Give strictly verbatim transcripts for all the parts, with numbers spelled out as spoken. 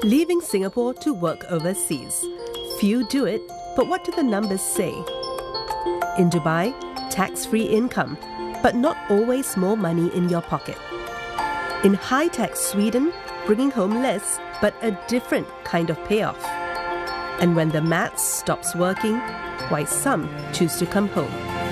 Leaving Singapore to work overseas. Few do it, but what do the numbers say? In Dubai, tax-free income, but not always more money in your pocket. In high-tax Sweden, bringing home less, but a different kind of payoff. And when the maths stops working, why some choose to come home.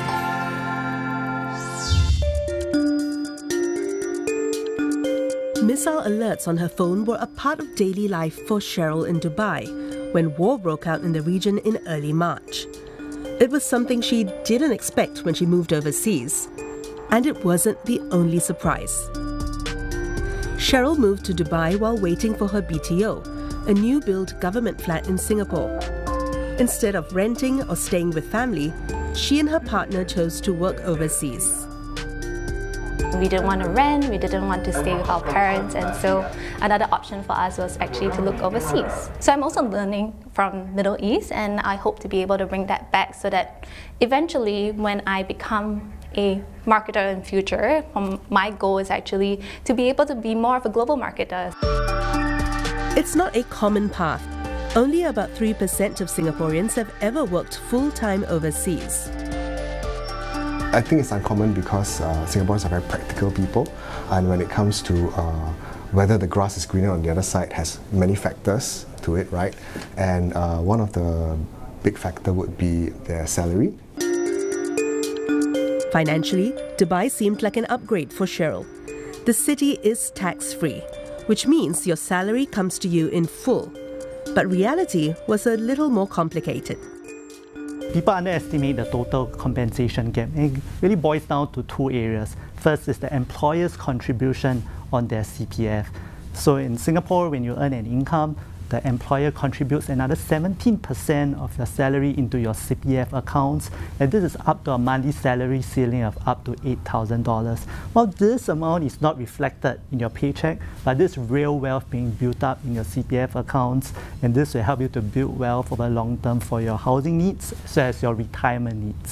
Missile alerts on her phone were a part of daily life for Cheryl in Dubai when war broke out in the region in early March. It was something she didn't expect when she moved overseas. And it wasn't the only surprise. Cheryl moved to Dubai while waiting for her B T O, a new-build government flat in Singapore. Instead of renting or staying with family, she and her partner chose to work overseas. We didn't want to rent, we didn't want to stay with our parents, and so another option for us was actually to look overseas. So I'm also learning from Middle East, and I hope to be able to bring that back so that eventually when I become a marketer in future, my goal is actually to be able to be more of a global marketer. It's not a common path. Only about three percent of Singaporeans have ever worked full-time overseas. I think it's uncommon because uh, Singaporeans are very practical people, and when it comes to uh, whether the grass is greener on the other side has many factors to it, right? And uh, one of the big factor would be their salary. Financially, Dubai seemed like an upgrade for Cheryl. The city is tax-free, which means your salary comes to you in full. But reality was a little more complicated. People underestimate the total compensation gap. It really boils down to two areas. First is the employer's contribution on their C P F. So in Singapore, when you earn an income, the employer contributes another seventeen percent of your salary into your C P F accounts, and this is up to a monthly salary ceiling of up to eight thousand dollars. Well, this amount is not reflected in your paycheck, but this real wealth being built up in your C P F accounts, and this will help you to build wealth over long term for your housing needs as well as your retirement needs.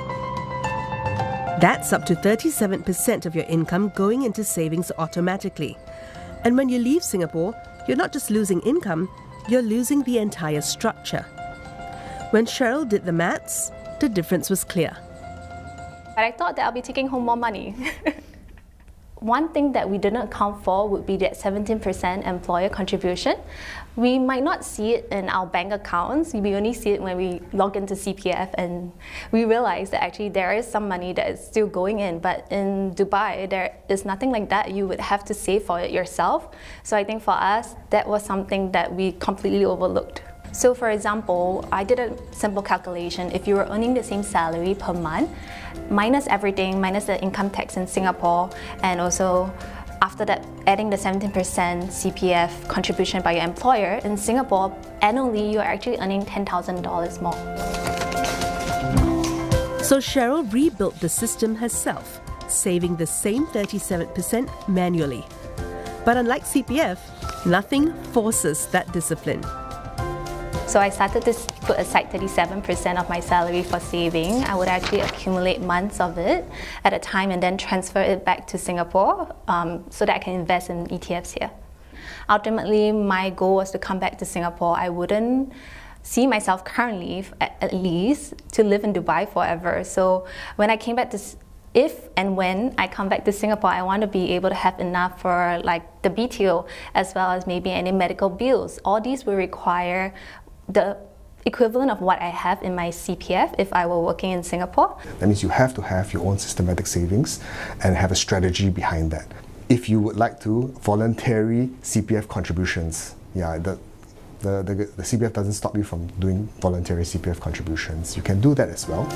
That's up to thirty-seven percent of your income going into savings automatically. And when you leave Singapore, you're not just losing income, you're losing the entire structure. When Cheryl did the maths, the difference was clear. But I thought that I'll be taking home more money. One thing that we didn't account for would be that seventeen percent employer contribution. We might not see it in our bank accounts, we only see it when we log into C P F and we realize that actually there is some money that is still going in, but in Dubai there is nothing like that. You would have to save for it yourself. So I think for us, that was something that we completely overlooked. So for example, I did a simple calculation. If you were earning the same salary per month, minus everything, minus the income tax in Singapore, and also after that adding the seventeen percent C P F contribution by your employer, in Singapore, annually you're actually earning ten thousand dollars more. So Cheryl rebuilt the system herself, saving the same thirty-seven percent manually. But unlike C P F, nothing forces that discipline. So I started to put aside thirty-seven percent of my salary for saving. I would actually accumulate months of it at a time and then transfer it back to Singapore um, so that I can invest in E T Fs here. Ultimately, my goal was to come back to Singapore. I wouldn't see myself currently, at least, to live in Dubai forever. So when I came back to If and when I come back to Singapore, I want to be able to have enough for like the B T O as well as maybe any medical bills. All these will require the equivalent of what I have in my C P F if I were working in Singapore. That means you have to have your own systematic savings and have a strategy behind that. If you would like to, voluntary C P F contributions. Yeah, the, the, the, the C P F doesn't stop you from doing voluntary C P F contributions. You can do that as well.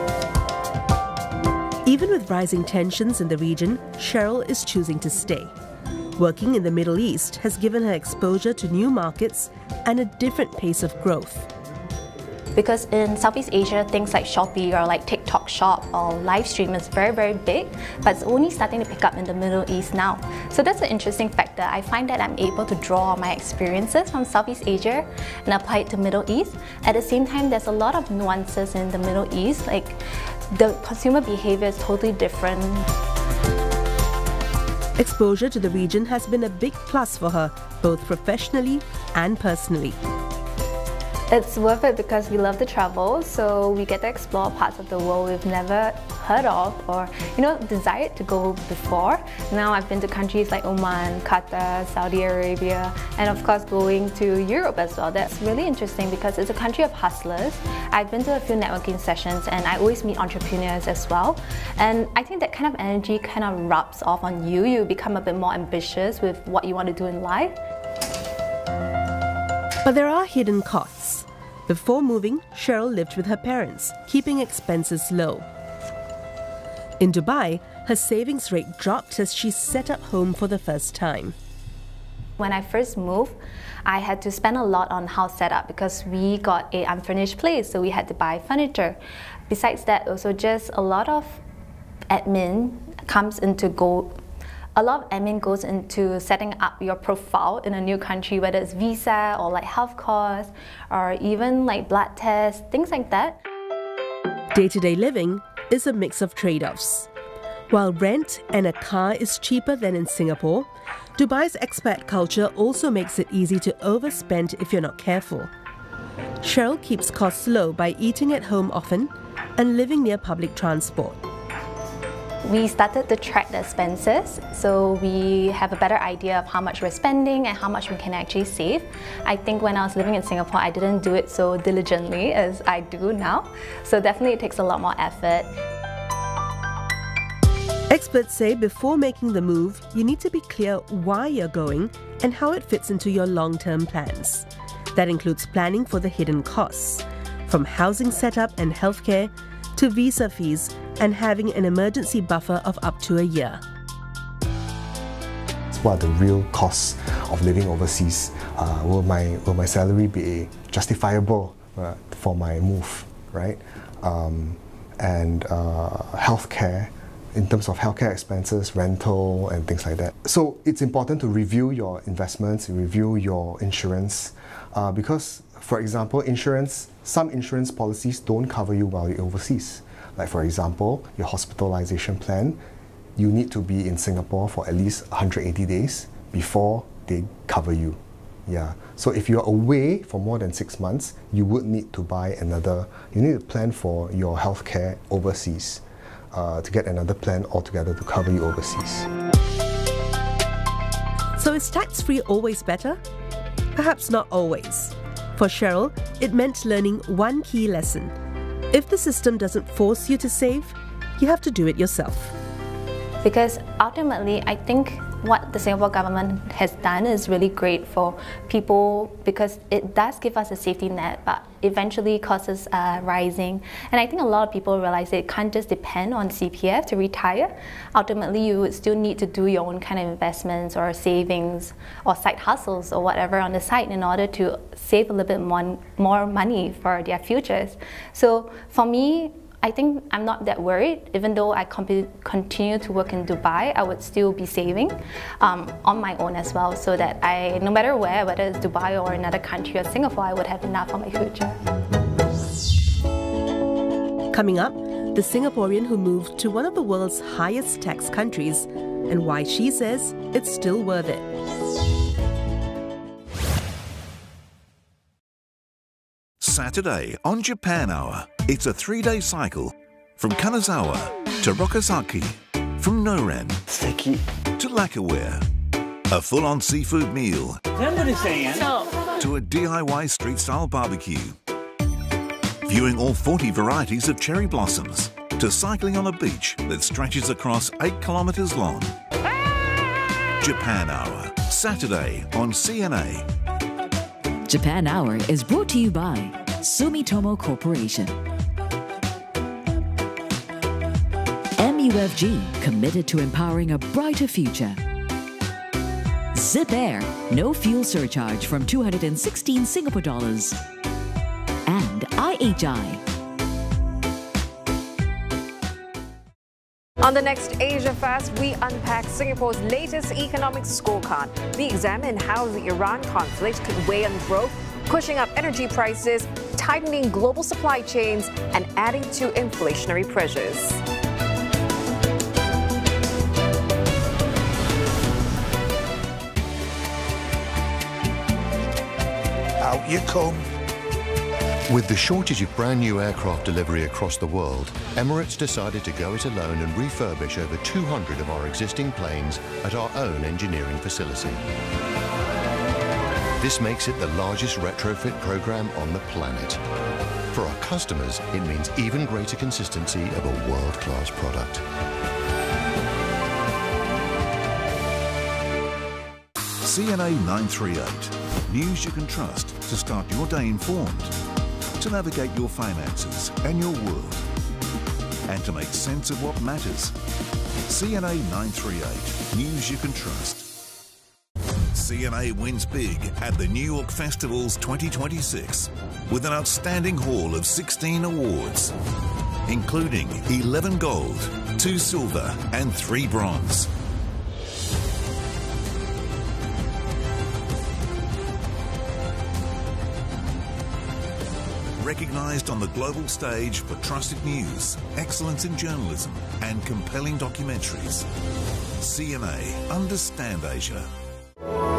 Even with rising tensions in the region, Cheryl is choosing to stay. Working in the Middle East has given her exposure to new markets and a different pace of growth. Because in Southeast Asia, things like Shopee or like TikTok Shop or Livestream is very, very big, but it's only starting to pick up in the Middle East now. So that's an interesting factor. I find that I'm able to draw on my experiences from Southeast Asia and apply it to Middle East. At the same time, there's a lot of nuances in the Middle East, like the consumer behavior is totally different. Exposure to the region has been a big plus for her, both professionally and personally. It's worth it because we love to travel, so we get to explore parts of the world we've never heard of or, you know, desired to go before. Now I've been to countries like Oman, Qatar, Saudi Arabia, and of course going to Europe as well. That's really interesting because it's a country of hustlers. I've been to a few networking sessions and I always meet entrepreneurs as well. And I think that kind of energy kind of rubs off on you. You become a bit more ambitious with what you want to do in life. But there are hidden costs. Before moving, Cheryl lived with her parents, keeping expenses low. In Dubai, her savings rate dropped as she set up home for the first time. When I first moved, I had to spend a lot on house setup because we got an unfurnished place, so we had to buy furniture. Besides that, also just a lot of admin comes into go. A lot of admin goes into setting up your profile in a new country, whether it's visa or like health costs or even like blood tests, things like that. Day-to-day living is a mix of trade-offs. While rent and a car is cheaper than in Singapore, Dubai's expat culture also makes it easy to overspend if you're not careful. Cheryl keeps costs low by eating at home often and living near public transport. We started to track the expenses, so we have a better idea of how much we're spending and how much we can actually save. I think when I was living in Singapore, I didn't do it so diligently as I do now. So definitely it takes a lot more effort. Experts say before making the move, you need to be clear why you're going and how it fits into your long-term plans. That includes planning for the hidden costs, from housing setup and healthcare to visa fees and having an emergency buffer of up to a year. What are the real costs of living overseas? Uh, will my will my salary be justifiable uh, for my move, right? Um, and uh, healthcare, in terms of healthcare expenses, rental, and things like that. So it's important to review your investments, review your insurance, uh, because, for example, insurance, some insurance policies don't cover you while you're overseas. Like, for example, your hospitalization plan, you need to be in Singapore for at least one hundred eighty days before they cover you. Yeah. So if you're away for more than six months, you would need to buy another, you need to plan for your healthcare overseas. Uh, to get another plan altogether to cover you overseas. So is tax-free always better? Perhaps not always. For Cheryl, it meant learning one key lesson. If the system doesn't force you to save, you have to do it yourself. Because ultimately, I think what the Singapore government has done is really great for people because it does give us a safety net, but eventually costs are rising. And I think a lot of people realize that it can't just depend on C P F to retire. Ultimately, you would still need to do your own kind of investments or savings or side hustles or whatever on the side in order to save a little bit more, more money for their futures. So for me, I think I'm not that worried. Even though I continue to work in Dubai, I would still be saving um, on my own as well, so that I, no matter where, whether it's Dubai or another country or Singapore, I would have enough for my future. Coming up, the Singaporean who moved to one of the world's highest tax countries and why she says it's still worth it. Saturday on Japan Hour. It's a three-day cycle from Kanazawa to Rokasaki, from Noren to Lakaware. A full-on seafood meal to a D I Y street-style barbecue. Viewing all forty varieties of cherry blossoms to cycling on a beach that stretches across eight kilometres long. Japan Hour, Saturday on C N A. Japan Hour is brought to you by Sumitomo Corporation. M U F G, committed to empowering a brighter future. Zip Air, no fuel surcharge from two hundred sixteen Singapore dollars. And I H I. On the next Asia Fast, we unpack Singapore's latest economic scorecard. We examine how the Iran conflict could weigh on growth, pushing up energy prices, tightening global supply chains, and adding to inflationary pressures. out you come. With the shortage of brand new aircraft delivery across the world, Emirates decided to go it alone and refurbish over two hundred of our existing planes at our own engineering facility. This makes it the largest retrofit program on the planet. For our customers, it means even greater consistency of a world-class product. C N A nine three eight. News you can trust to start your day informed, to navigate your finances and your world, and to make sense of what matters. C N A nine three eight. News you can trust. C N A wins big at the New York Festivals twenty twenty-six with an outstanding haul of sixteen awards, including eleven gold, two silver and three bronze. Recognised on the global stage for trusted news, excellence in journalism and compelling documentaries. C N A Understand Asia.